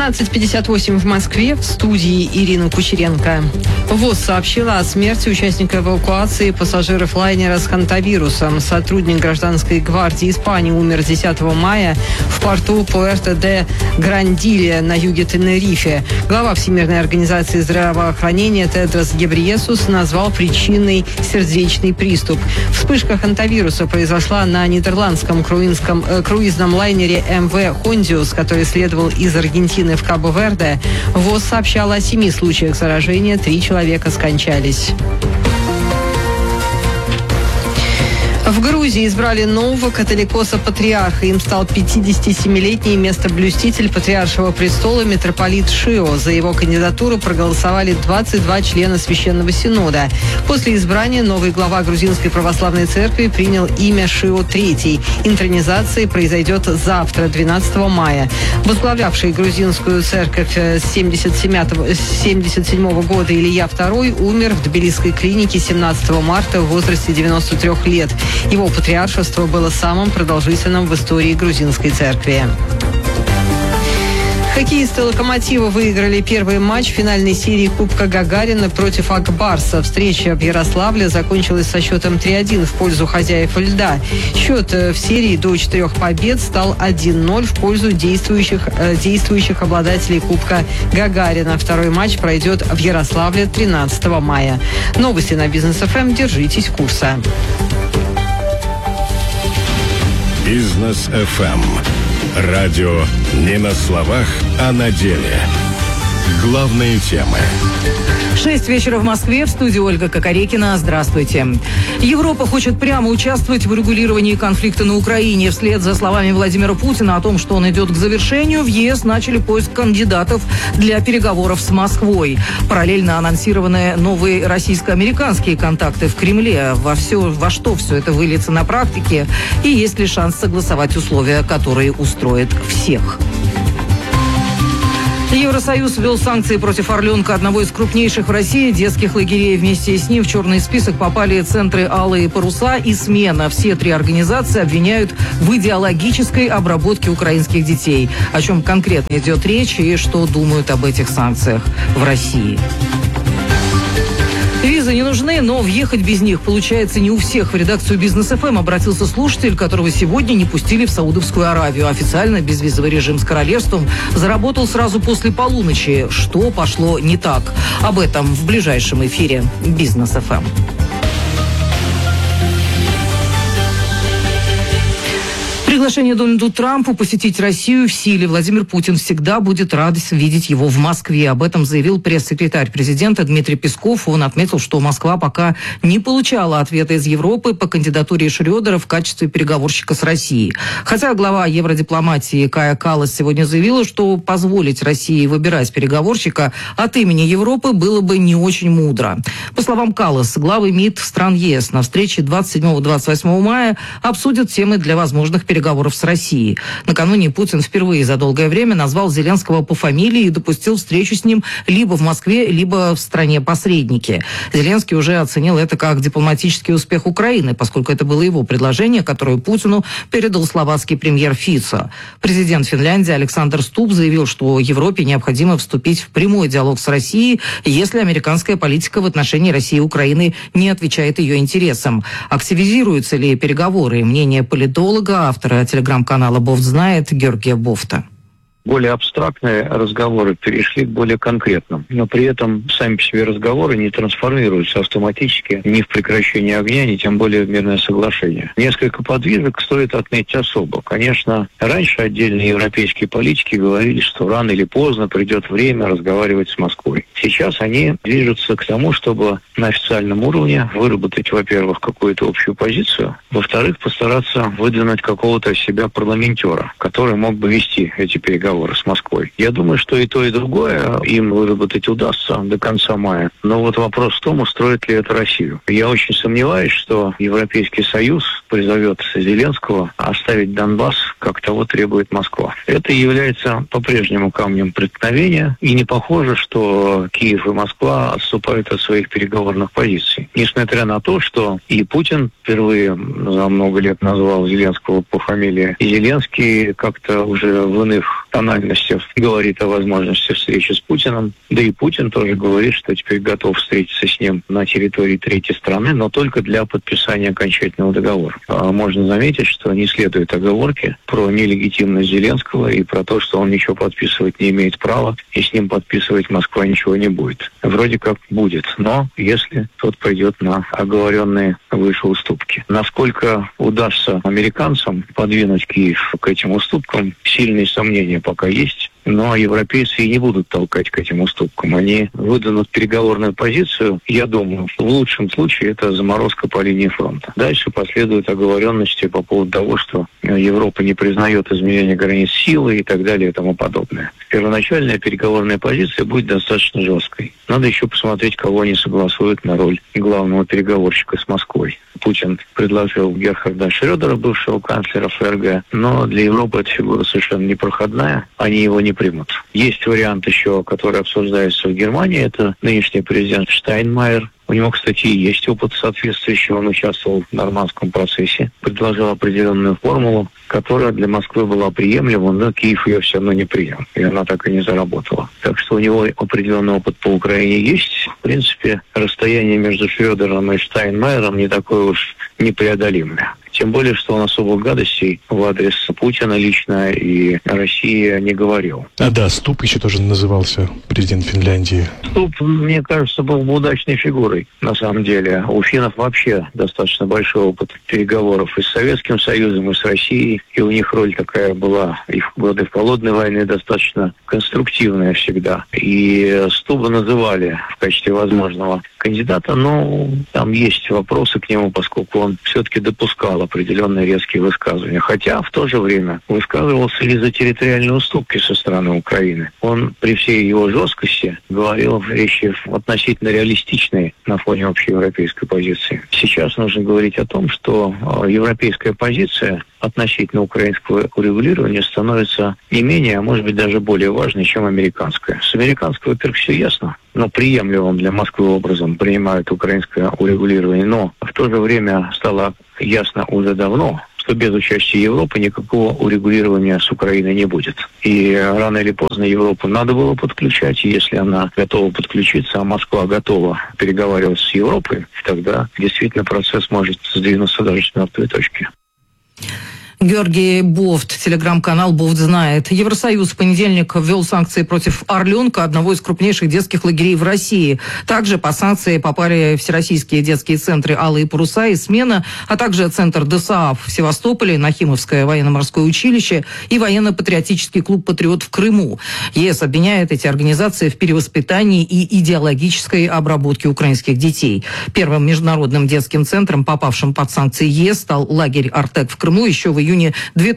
17:58 в Москве. В студии Ирина Кучеренко. ВОЗ сообщила о смерти участника эвакуации пассажиров лайнера с хантавирусом. Сотрудник гражданской гвардии Испании умер 10 мая в порту Пуэрто-де-Грандилья на юге Тенерифе. Глава Всемирной организации здравоохранения Тедрос Гебрейесус назвал причиной сердечный приступ. Вспышка хантавируса произошла на нидерландском круизном лайнере МВ «Хондиус», который следовал из Аргентины в Кабо-Верде. ВОЗ сообщала о 7 случаях заражения, 3 человека скончались. В Грузии избрали нового католикоса-патриарха. Им стал 57-летний местоблюститель патриаршего престола митрополит Шио. За его кандидатуру проголосовали 22 члена Священного Синода. После избрания новый глава Грузинской православной церкви принял имя Шио III. Интронизация произойдет завтра, 12 мая. Возглавлявший грузинскую церковь с 1977 года Илья II умер в тбилисской клинике 17 марта в возрасте 93 лет. Его патриаршество было самым продолжительным в истории грузинской церкви. Хоккеисты «Локомотива» выиграли первый матч финальной серии Кубка Гагарина против Акбарса. Встреча в Ярославле закончилась со счетом 3-1 в пользу хозяев льда. Счет в серии до 4 побед стал 1-0 в пользу действующих обладателей Кубка Гагарина. Второй матч пройдет в Ярославле 13 мая. Новости на Бизнес ФМ. Держитесь курса. Бизнес ФМ. Радио не на словах, а на деле. Главные темы. 6 вечера в Москве. В студии Ольга Кокорекина. Здравствуйте. Европа хочет прямо участвовать в урегулировании конфликта на Украине. Вслед за словами Владимира Путина о том, что он идет к завершению, в ЕС начали поиск кандидатов для переговоров с Москвой. Параллельно анонсированы новые российско-американские контакты в Кремле. Во что все это выльется на практике? И есть ли шанс согласовать условия, которые устроят всех? Евросоюз ввел санкции против «Орленка», одного из крупнейших в России детских лагерей. Вместе с ним в черный список попали центры «Алые паруса» и «Смена». Все 3 организации обвиняют в идеологической обработке украинских детей. О чем конкретно идет речь и что думают об этих санкциях в России. Визы не нужны, но въехать без них получается не у всех. В редакцию Бизнес ФМ обратился слушатель, которого сегодня не пустили в Саудовскую Аравию. Официально безвизовый режим с королевством заработал сразу после полуночи. Что пошло не так? Об этом в ближайшем эфире Бизнес ФМ. Приглашение Дональду Трампу посетить Россию в силе. Владимир Путин всегда будет рад видеть его в Москве. Об этом заявил пресс-секретарь президента Дмитрий Песков. Он отметил, что Москва пока не получала ответа из Европы по кандидатуре Шрёдера в качестве переговорщика с Россией. Хотя глава евродипломатии Кая Каллас сегодня заявила, что позволить России выбирать переговорщика от имени Европы было бы не очень мудро. По словам Каллас, главы МИД стран ЕС на встрече 27-28 мая обсудят темы для возможных переговоров с Россией. Накануне Путин впервые за долгое время назвал Зеленского по фамилии и допустил встречу с ним либо в Москве, либо в стране-посреднике. Зеленский уже оценил это как дипломатический успех Украины, поскольку это было его предложение, которое Путину передал словацкий премьер Фицо. Президент Финляндии Александр Стуб заявил, что Европе необходимо вступить в прямой диалог с Россией, если американская политика в отношении России и Украины не отвечает ее интересам. Активизируются ли переговоры? Мнение политолога, автора телеграм-канала «Бофт знает» Георгия Бофта. Более абстрактные разговоры перешли к более конкретным. Но при этом сами по себе разговоры не трансформируются автоматически ни в прекращение огня, ни тем более в мирное соглашение. Несколько подвижек стоит отметить особо. Конечно, раньше отдельные европейские политики говорили, что рано или поздно придет время разговаривать с Москвой. Сейчас они движутся к тому, чтобы на официальном уровне выработать, во-первых, какую-то общую позицию, во-вторых, постараться выдвинуть какого-то себя парламентера, который мог бы вести эти переговоры с Москвой. Я думаю, что и то, и другое им выработать удастся до конца мая. Но вот вопрос в том, устроит ли это Россию. Я очень сомневаюсь, что Европейский Союз призовет Зеленского оставить Донбасс, как того требует Москва. Это является по-прежнему камнем преткновения, и не похоже, что Киев и Москва отступают от своих переговорных позиций. Несмотря на то, что и Путин впервые за много лет назвал Зеленского по фамилии, и Зеленский как-то уже в иных тональностях говорит о возможности встречи с Путиным. Да и Путин тоже говорит, что теперь готов встретиться с ним на территории третьей страны, но только для подписания окончательного договора. Можно заметить, что не следует оговорки про нелегитимность Зеленского и про то, что он ничего подписывать не имеет права, и с ним подписывать Москва ничего не будет. Вроде как будет, но если тот пойдет на оговоренные выше уступки. Насколько удастся американцам подвинуть Киев к этим уступкам, сильные сомнения пока есть. Но европейцы и не будут толкать к этим уступкам. Они выдадут переговорную позицию. Я думаю, в лучшем случае это заморозка по линии фронта. Дальше последуют оговоренности по поводу того, что Европа не признает изменения границ силы и так далее и тому подобное. Первоначальная переговорная позиция будет достаточно жесткой. Надо еще посмотреть, кого они согласуют на роль главного переговорщика с Москвой. Путин предложил Герхарда Шрёдера, бывшего канцлера ФРГ, но для Европы эта фигура совершенно непроходная. Они его не примут. Есть вариант еще, который обсуждается в Германии, это нынешний президент Штайнмайер. У него, кстати, есть опыт соответствующий, он участвовал в нормандском процессе, предложил определенную формулу, которая для Москвы была приемлема, но Киев ее все равно не принял, и она так и не заработала. Так что у него определенный опыт по Украине есть. В принципе, расстояние между Шрёдером и Штайнмайером не такое уж непреодолимое. Тем более, что он особых гадостей в адрес Путина лично и России не говорил. Да, Ступ еще тоже назывался, президент Финляндии. Ступ, мне кажется, был бы удачной фигурой, на самом деле. У финнов вообще достаточно большой опыт переговоров и с Советским Союзом, и с Россией. И у них роль такая была и в годы Холодной войны достаточно конструктивная всегда. И Стуба называли в качестве возможного кандидата, но там есть вопросы к нему, поскольку он все-таки допускал определенные резкие высказывания. Хотя в то же время высказывался и за территориальные уступки со стороны Украины. Он при всей его жесткости говорил вещи относительно реалистичные на фоне общеевропейской позиции. Сейчас нужно говорить о том, что европейская позиция относительно украинского урегулирования становится не менее, а может быть даже более важной, чем американская. С американского, во-первых, все ясно, но приемлемым для Москвы образом принимают украинское урегулирование. Но в то же время стало ясно уже давно, что без участия Европы никакого урегулирования с Украиной не будет. И рано или поздно Европу надо было подключать, и если она готова подключиться, а Москва готова переговаривать с Европой, тогда действительно процесс может сдвинуться даже с мертвой точки. Георгий Бофт, телеграм-канал «Бофт знает». Евросоюз в понедельник ввел санкции против «Орленка», одного из крупнейших детских лагерей в России. Также по санкции попали всероссийские детские центры «Алые паруса» и «Смена», а также центр ДСААФ в Севастополе, Нахимовское военно-морское училище и военно-патриотический клуб «Патриот» в Крыму. ЕС обвиняет эти организации в перевоспитании и идеологической обработке украинских детей. Первым международным детским центром, попавшим под санкции ЕС, стал лагерь «Артек» в Крыму еще в июне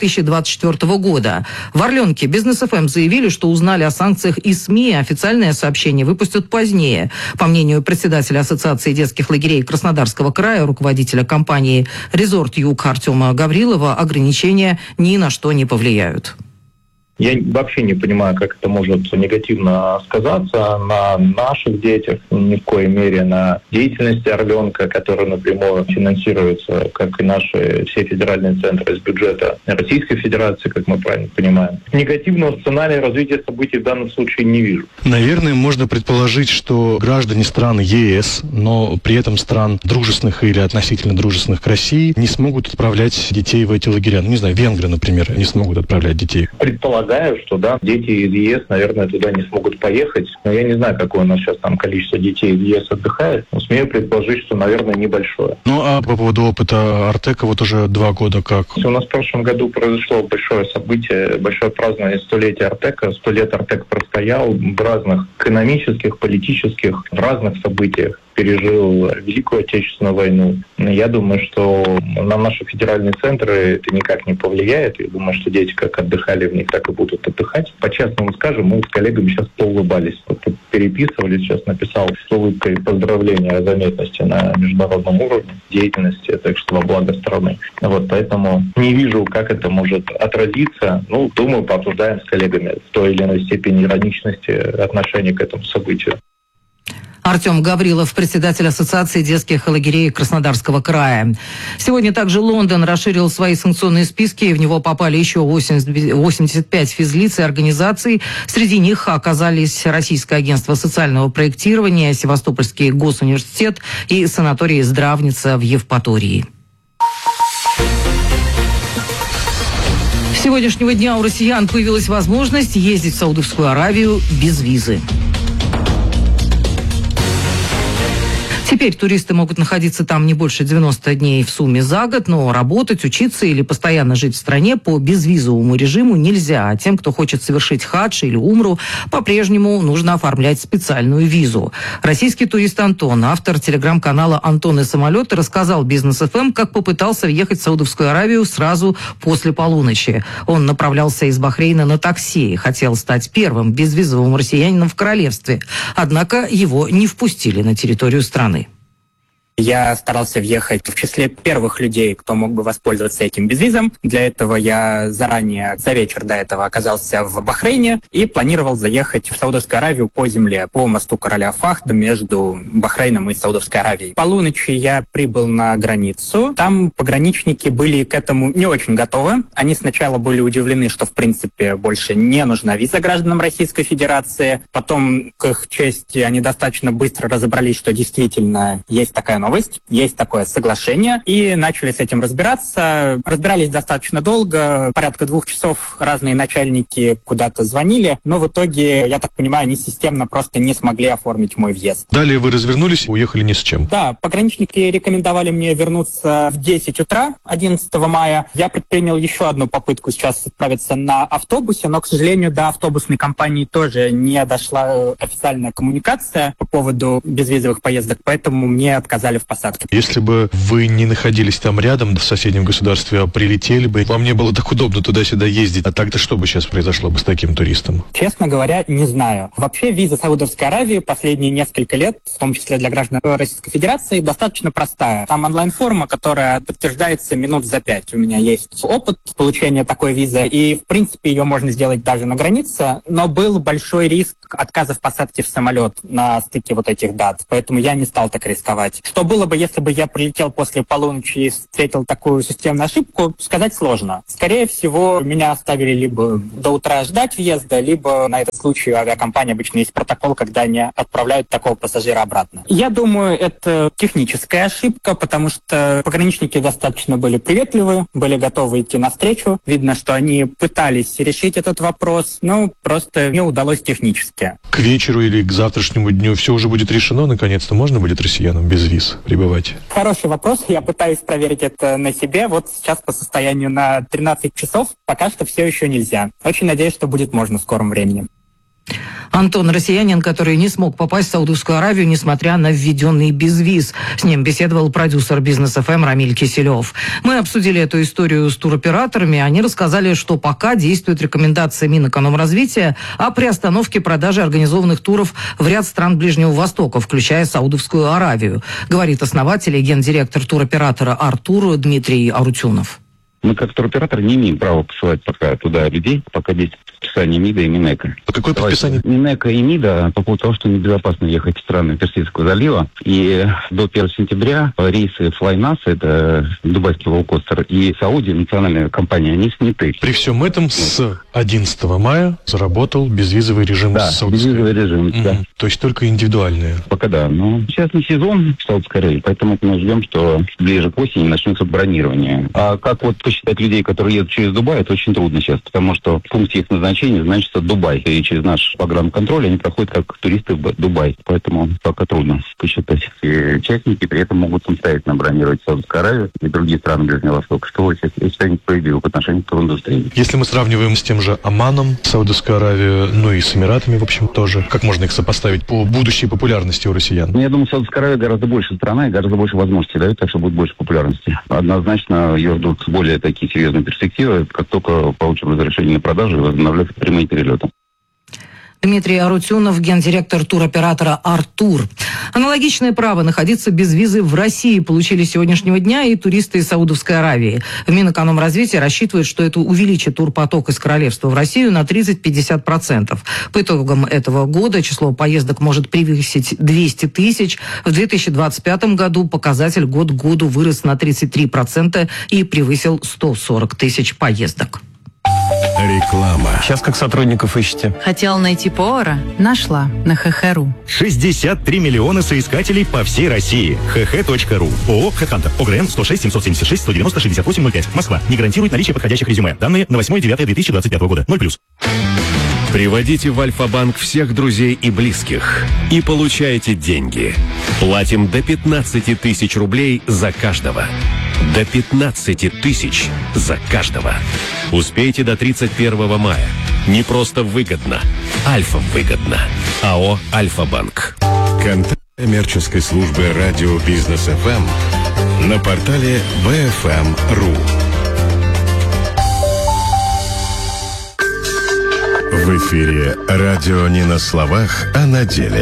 2024 года. В «Орленке» Бизнес ФМ заявили, что узнали о санкциях из СМИ, официальное сообщение выпустят позднее. По мнению председателя Ассоциации детских лагерей Краснодарского края, руководителя компании «Резорт Юг» Артема Гаврилова, ограничения ни на что не повлияют. Я вообще не понимаю, как это может негативно сказаться на наших детях, ни в коей мере на деятельности «Орленка», которая напрямую финансируется, как и наши все федеральные центры из бюджета Российской Федерации, как мы правильно понимаем. Негативного сценария развития событий в данном случае не вижу. Наверное, можно предположить, что граждане стран ЕС, но при этом стран дружественных или относительно дружественных к России, не смогут отправлять детей в эти лагеря. Ну, не знаю, венгры, например, не смогут отправлять детей. Предполагаю, что да, дети из ЕС, наверное, туда не смогут поехать. Но я не знаю, какое у нас сейчас там количество детей из ЕС отдыхает. Но смею предположить, что, наверное, небольшое. Ну, а по поводу опыта Артека, вот уже 2 года как? У нас в прошлом году произошло большое событие, большое празднование 100-летия Артека. 100 лет Артек простоял в разных экономических, политических, в разных событиях. Пережил Великую Отечественную войну. Я думаю, что на наши федеральные центры это никак не повлияет. Я думаю, что дети как отдыхали в них, так и будут отдыхать. По-честному скажем, мы с коллегами сейчас поулыбались. Вот переписывались, сейчас написал с улыбкой поздравления о заметности на международном уровне деятельности, так что во благо страны. Вот, поэтому не вижу, как это может отразиться. Ну, думаю, пообсуждаем с коллегами в той или иной степени ироничности отношения к этому событию. Артем Гаврилов, председатель Ассоциации детских лагерей Краснодарского края. Сегодня также Лондон расширил свои санкционные списки. В него попали еще 85 физлиц и организаций. Среди них оказались Российское агентство социального проектирования, Севастопольский госуниверситет и санаторий «Здравница» в Евпатории. С сегодняшнего дня у россиян появилась возможность ездить в Саудовскую Аравию без визы. Теперь туристы могут находиться там не больше 90 дней в сумме за год, но работать, учиться или постоянно жить в стране по безвизовому режиму нельзя. А тем, кто хочет совершить хадж или умру, по-прежнему нужно оформлять специальную визу. Российский турист Антон, автор телеграм-канала «Антон и самолеты», рассказал Бизнес ФМ, как попытался въехать в Саудовскую Аравию сразу после полуночи. Он направлялся из Бахрейна на такси и хотел стать первым безвизовым россиянином в королевстве. Однако его не впустили на территорию страны. Я старался въехать в числе первых людей, кто мог бы воспользоваться этим безвизом. Для этого я заранее, за вечер до этого, оказался в Бахрейне и планировал заехать в Саудовскую Аравию по земле, по мосту короля Фахда между Бахрейном и Саудовской Аравией. Полуночи я прибыл на границу. Там пограничники были к этому не очень готовы. Они сначала были удивлены, что, в принципе, больше не нужна виза гражданам Российской Федерации. Потом, к их чести, они достаточно быстро разобрались, что действительно есть такая новость, есть такое соглашение, и начали с этим разбираться. Разбирались достаточно долго, порядка 2 часов разные начальники куда-то звонили, но в итоге, я так понимаю, они системно просто не смогли оформить мой въезд. Далее вы развернулись, уехали ни с чем. Да, пограничники рекомендовали мне вернуться в 10 утра 11 мая. Я предпринял еще одну попытку сейчас отправиться на автобусе, но, к сожалению, до автобусной компании тоже не дошла официальная коммуникация по поводу безвизовых поездок, поэтому мне отказали в посадке. Если бы вы не находились там рядом, в соседнем государстве, а прилетели бы, вам не было так удобно туда-сюда ездить, а тогда что бы сейчас произошло бы с таким туристом? Честно говоря, не знаю. Вообще виза Саудовской Аравии последние несколько лет, в том числе для граждан Российской Федерации, достаточно простая. Там онлайн-форма, которая подтверждается минут за 5. У меня есть опыт получения такой визы, и, в принципе, ее можно сделать даже на границе, но был большой риск отказа в посадке в самолет на стыке вот этих дат, поэтому я не стал так рисковать. Что было бы, если бы я прилетел после полуночи и встретил такую системную ошибку, сказать сложно. Скорее всего, меня оставили либо до утра ждать въезда, либо на этот случай авиакомпания обычно есть протокол, когда они отправляют такого пассажира обратно. Я думаю, это техническая ошибка, потому что пограничники достаточно были приветливы, были готовы идти навстречу. Видно, что они пытались решить этот вопрос, но просто не удалось технически. К вечеру или к завтрашнему дню все уже будет решено, наконец-то можно будет россиянам без виз прибывать? Хороший вопрос. Я пытаюсь проверить это на себе. Вот сейчас по состоянию на 13 часов пока что все еще нельзя. Очень надеюсь, что будет можно в скором времени. Антон, россиянин, который не смог попасть в Саудовскую Аравию, несмотря на введенный безвиз. С ним беседовал продюсер Бизнес ФМ Рамиль Киселев. Мы обсудили эту историю с туроператорами. Они рассказали, что пока действует рекомендация Минэкономразвития о приостановке продажи организованных туров в ряд стран Ближнего Востока, включая Саудовскую Аравию, говорит основатель и гендиректор туроператора «Артур» Дмитрий Арутюнов. Мы, как туроператор, не имеем права посылать пока туда людей, пока действует предписание МИДа и Минэка. Какое предписание? Минэка и МИДа по поводу того, что небезопасно ехать в страны Персидского залива. И до 1 сентября рейсы FlyNAS, это дубайский лоукостер, и Сауди, национальная компания, они сняты. При всем этом с 11 мая заработал безвизовый режим. Да, безвизовый режим, да. То есть только индивидуальные? Пока да. Но сейчас не сезон в Саудовской Аравии, поэтому мы ждем, что ближе к осени начнется бронирование. А как вот посчитать людей, которые едут через Дубай, это очень трудно сейчас, потому что в пункте их назначения значится Дубай. И через наш программ-контроль они проходят как туристы в Дубай. Поэтому пока трудно посчитать. И участники при этом могут самостоятельно бронировать Саудовскую Аравию и другие страны Ближнего Востока, что я считаю несправедливо по отношению к туриндустрии. Если мы сравниваем с тем же Оманом, Саудовскую Аравию, ну и с Эмиратами, в общем, тоже, как можно их сопоставить по будущей популярности у россиян? Я думаю, Саудовская Аравия гораздо больше страна и гораздо больше возможностей дает, так что будет больше популярности. Однозначно ее ждут более такие серьезные перспективы, как только получим разрешение на продажу и возобновлять прямые перелеты. Дмитрий Арутюнов, гендиректор туроператора «Артур». Аналогичное право находиться без визы в России получили с сегодняшнего дня и туристы из Саудовской Аравии. В Минэкономразвития рассчитывает, что это увеличит турпоток из королевства в Россию на 30-50%. По итогам этого года число поездок может превысить 200 тысяч. В 2025 году показатель год к году вырос на 33% и превысил 140 тысяч поездок. Реклама. Сейчас как сотрудников ищете? Хотела найти повара? Нашла на ХХ.ру. 63 миллиона соискателей по всей России. hh.ru. ООО «Хэдхантер». ОГРН 106 776 190 6805. Москва. Не гарантирует наличие подходящих резюме. Данные на 8-9-2025 года. 0+. Приводите в Альфа-банк всех друзей и близких и получайте деньги. Платим до 15 тысяч рублей за каждого. До 15 тысяч за каждого. Успейте до 31 мая. Не просто выгодно. Альфа-выгодно. АО «Альфа-банк». Контакт коммерческой службы радио «Бизнес ФМ» на портале bfm.ru. В эфире радио не на словах, а на деле.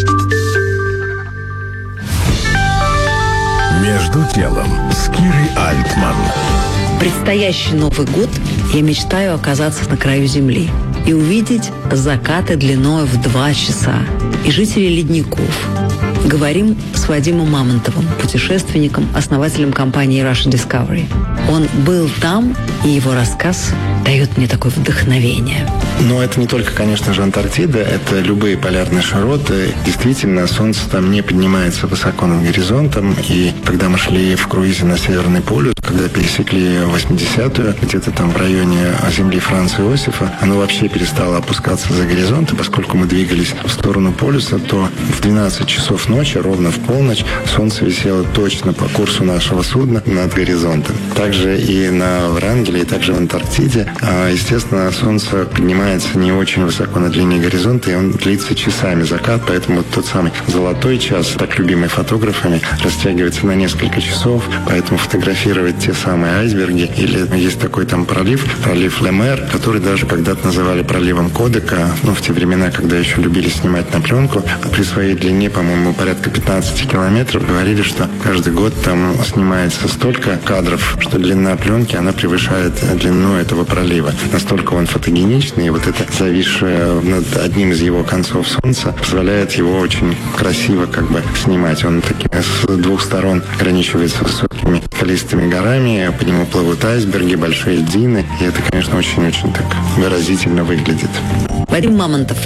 Между делом с Кирой Альтман. Предстоящий Новый год я мечтаю оказаться на краю земли и увидеть закаты длиной в 2 часа и жителей ледников. Говорим с Вадимом Мамонтовым, путешественником, основателем компании Russian Discovery. Он был там, и его рассказ дает мне такое вдохновение. Но это не только, конечно же, Антарктида, это любые полярные широты. Действительно, солнце там не поднимается высоко над горизонтом. И когда мы шли в круизе на Северный полюс, когда пересекли 80-ю, где-то там в районе земли Франца Иосифа, оно вообще перестало опускаться за горизонт. И поскольку мы двигались в сторону полюса, то в 12 часов ночи, ровно в полночь, солнце висело точно по курсу нашего судна над горизонтом. Также и на Врангеле, и также в Антарктиде. Естественно, солнце поднимается не очень высоко над линией горизонта, и он длится часами закат, поэтому тот самый золотой час, так любимый фотографами, растягивается на несколько часов, поэтому фотографировать те самые айсберги, или есть такой там пролив Ле-Мер, который даже когда-то называли проливом Кодека, в те времена, когда еще любили снимать на пленку, при своей длине, по-моему, порядка 15 километров, говорили, что каждый год там снимается столько кадров, что длина пленки, она превышает длину этого пролива. Настолько он фотогеничный, и вот это зависшее над одним из его концов солнца позволяет его очень красиво снимать. Он с 2 сторон ограничивается высокими скалистыми горами, по нему плывут айсберги, большие льдины, и это, конечно, очень-очень так выразительно выглядит. Вадим Мамонтов,